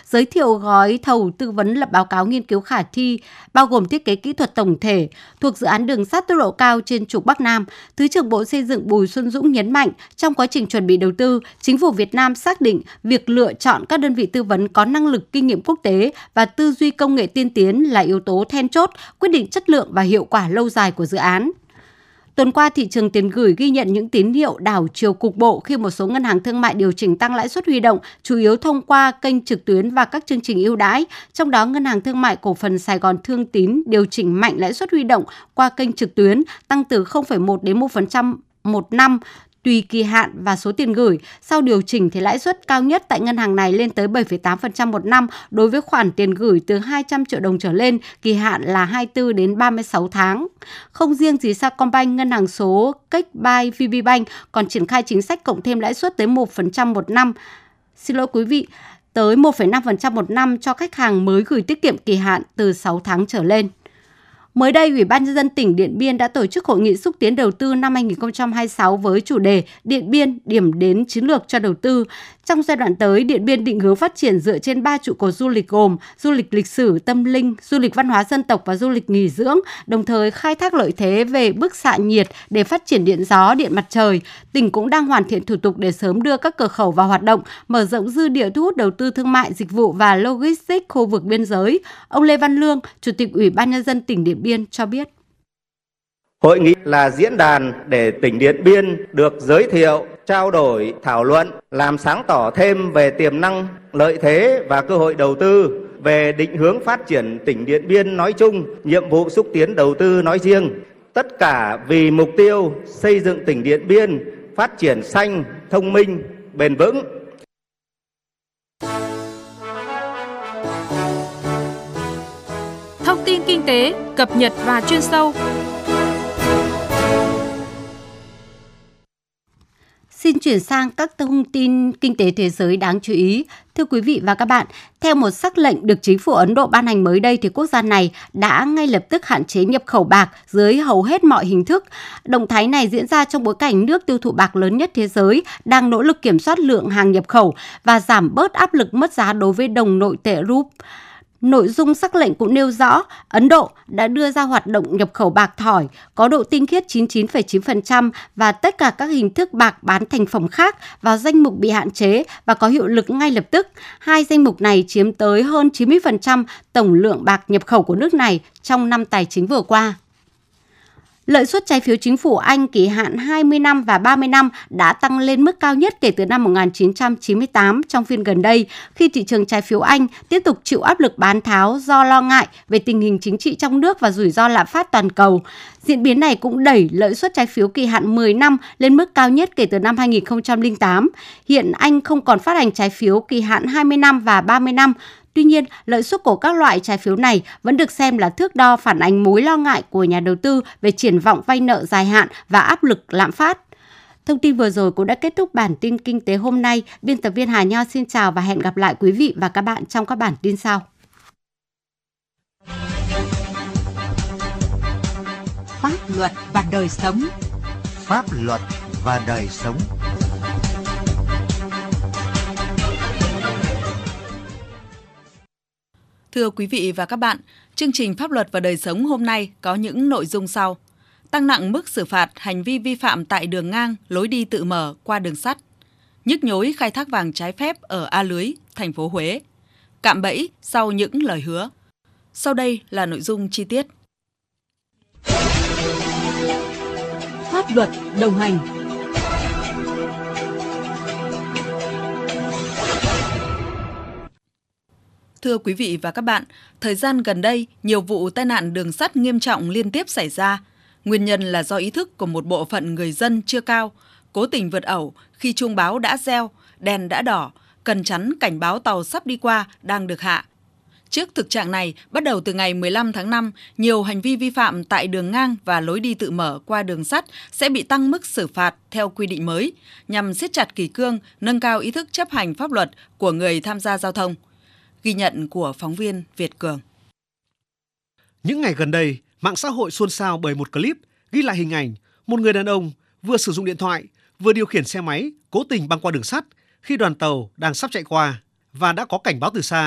giới thiệu gói thầu tư vấn lập báo cáo nghiên cứu khả thi, bao gồm thiết kế kỹ thuật tổng thể thuộc dự án đường sắt tốc độ cao trên trục Bắc Nam. Thứ trưởng Bộ Xây dựng Bùi Xuân Dũng nhấn mạnh, trong quá trình chuẩn bị đầu tư, Chính phủ Việt Nam xác định việc lựa chọn các đơn vị tư vấn có năng lực, kinh nghiệm quốc tế và tư duy công nghệ tiên tiến là yếu tố then chốt quyết định chất lượng và hiệu quả lâu dài của dự án. Tuần qua, thị trường tiền gửi ghi nhận những tín hiệu đảo chiều cục bộ khi một số ngân hàng thương mại điều chỉnh tăng lãi suất huy động, chủ yếu thông qua kênh trực tuyến và các chương trình ưu đãi. Trong đó, Ngân hàng Thương mại Cổ phần Sài Gòn Thương Tín điều chỉnh mạnh lãi suất huy động qua kênh trực tuyến, tăng từ 0,1 đến 1% một năm, tùy kỳ hạn và số tiền gửi. Sau điều chỉnh thì lãi suất cao nhất tại ngân hàng này lên tới 7,8% một năm đối với khoản tiền gửi từ 200 triệu đồng trở lên, kỳ hạn là 24 đến 36 tháng. Không riêng gì Sacombank, ngân hàng số Techbuy VPBank còn triển khai chính sách cộng thêm lãi suất tới 1% một năm. Tới 1,5% một năm cho khách hàng mới gửi tiết kiệm kỳ hạn từ 6 tháng trở lên. Mới đây, Ủy ban Nhân dân tỉnh Điện Biên đã tổ chức hội nghị xúc tiến đầu tư năm 2026 với chủ đề Điện Biên, điểm đến chiến lược cho đầu tư. Trong giai đoạn tới, Điện Biên định hướng phát triển dựa trên 3 trụ cột du lịch gồm du lịch lịch sử, tâm linh, du lịch văn hóa dân tộc và du lịch nghỉ dưỡng, đồng thời khai thác lợi thế về bức xạ nhiệt để phát triển điện gió, điện mặt trời. Tỉnh cũng đang hoàn thiện thủ tục để sớm đưa các cửa khẩu vào hoạt động, mở rộng dư địa thu hút đầu tư thương mại, dịch vụ và logistics khu vực biên giới. Ông Lê Văn Lương, Chủ tịch Ủy ban Nhân dân tỉnh Điện Biên cho biết. Hội nghị là diễn đàn để tỉnh Điện Biên được giới thiệu, trao đổi, thảo luận, làm sáng tỏ thêm về tiềm năng, lợi thế và cơ hội đầu tư, về định hướng phát triển tỉnh Điện Biên nói chung, nhiệm vụ xúc tiến đầu tư nói riêng. Tất cả vì mục tiêu xây dựng tỉnh Điện Biên phát triển xanh, thông minh, bền vững. Thông tin kinh tế, cập nhật và chuyên sâu. Xin chuyển sang các thông tin kinh tế thế giới đáng chú ý. Thưa quý vị và các bạn, theo một sắc lệnh được chính phủ Ấn Độ ban hành mới đây thì quốc gia này đã ngay lập tức hạn chế nhập khẩu bạc dưới hầu hết mọi hình thức. Động thái này diễn ra trong bối cảnh nước tiêu thụ bạc lớn nhất thế giới đang nỗ lực kiểm soát lượng hàng nhập khẩu và giảm bớt áp lực mất giá đối với đồng nội tệ rúp. Nội dung sắc lệnh cũng nêu rõ Ấn Độ đã đưa ra hoạt động nhập khẩu bạc thỏi có độ tinh khiết 99,9% và tất cả các hình thức bạc bán thành phẩm khác vào danh mục bị hạn chế và có hiệu lực ngay lập tức. Hai danh mục này chiếm tới hơn 90% tổng lượng bạc nhập khẩu của nước này trong năm tài chính vừa qua. Lợi suất trái phiếu chính phủ Anh kỳ hạn 20 năm và 30 năm đã tăng lên mức cao nhất kể từ năm 1998 trong phiên gần đây, khi thị trường trái phiếu Anh tiếp tục chịu áp lực bán tháo do lo ngại về tình hình chính trị trong nước và rủi ro lạm phát toàn cầu. Diễn biến này cũng đẩy lợi suất trái phiếu kỳ hạn 10 năm lên mức cao nhất kể từ năm 2008. Hiện Anh không còn phát hành trái phiếu kỳ hạn 20 năm và 30 năm. Tuy nhiên, lợi suất của các loại trái phiếu này vẫn được xem là thước đo phản ánh mối lo ngại của nhà đầu tư về triển vọng vay nợ dài hạn và áp lực lạm phát. Thông tin vừa rồi cũng đã kết thúc bản tin kinh tế hôm nay. Biên tập viên Hà Nho xin chào và hẹn gặp lại quý vị và các bạn trong các bản tin sau. Pháp luật và đời sống. Pháp luật và đời sống. Thưa quý vị và các bạn, chương trình Pháp luật và đời sống hôm nay có những nội dung sau. Tăng nặng mức xử phạt hành vi vi phạm tại đường ngang, lối đi tự mở qua đường sắt. Nhức nhối khai thác vàng trái phép ở A Lưới, thành phố Huế. Cạm bẫy sau những lời hứa. Sau đây là nội dung chi tiết. Pháp luật đồng hành. Thưa quý vị và các bạn, thời gian gần đây, nhiều vụ tai nạn đường sắt nghiêm trọng liên tiếp xảy ra. Nguyên nhân là do ý thức của một bộ phận người dân chưa cao, cố tình vượt ẩu khi chuông báo đã reo, đèn đã đỏ, cần chắn cảnh báo tàu sắp đi qua đang được hạ. Trước thực trạng này, bắt đầu từ ngày 15 tháng 5, nhiều hành vi vi phạm tại đường ngang và lối đi tự mở qua đường sắt sẽ bị tăng mức xử phạt theo quy định mới, nhằm siết chặt kỷ cương, nâng cao ý thức chấp hành pháp luật của người tham gia giao thông. Ghi nhận của phóng viên Việt Cường. Những ngày gần đây, mạng xã hội xôn xao bởi một clip ghi lại hình ảnh một người đàn ông vừa sử dụng điện thoại, vừa điều khiển xe máy cố tình băng qua đường sắt khi đoàn tàu đang sắp chạy qua và đã có cảnh báo từ xa.